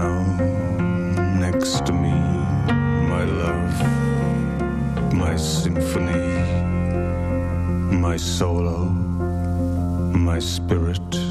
Next to me, my love, my symphony, my solo, my spirit.